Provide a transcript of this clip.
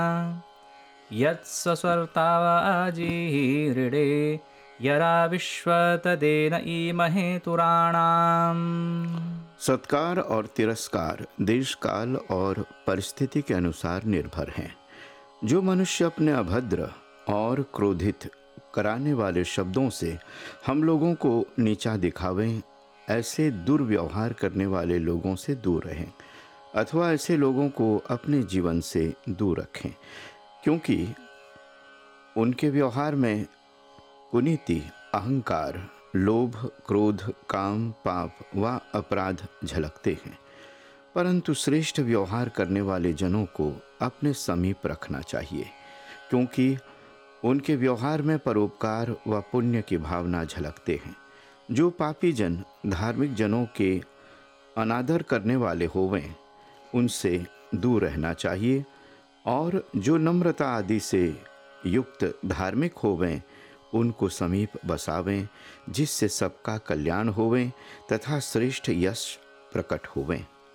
यत्सस्वर्तावाजीहृडे यरा विश्वतदेन ईमहे तुराणाम्। सत्कार और तिरस्कार देश काल और परिस्थिति के अनुसार निर्भर हैं। जो मनुष्य अपने अभद्र और क्रोधित कराने वाले शब्दों से हम लोगों को नीचा दिखावें, ऐसे दुर्व्यवहार करने वाले लोगों से दूर रहें अथवा ऐसे लोगों को अपने जीवन से दूर रखें, क्योंकि उनके व्यवहार में कुनीति, अहंकार, लोभ, क्रोध, काम, पाप व अपराध झलकते हैं। परंतु श्रेष्ठ व्यवहार करने वाले जनों को अपने समीप रखना चाहिए, क्योंकि उनके व्यवहार में परोपकार व पुण्य की भावना झलकते हैं। जो पापी जन धार्मिक जनों के अनादर करने वाले होवें, उनसे दूर रहना चाहिए, और जो नम्रता आदि से युक्त धार्मिक होवें, उनको समीप बसावें, जिससे सबका कल्याण होवें तथा श्रेष्ठ यश प्रकट होवें।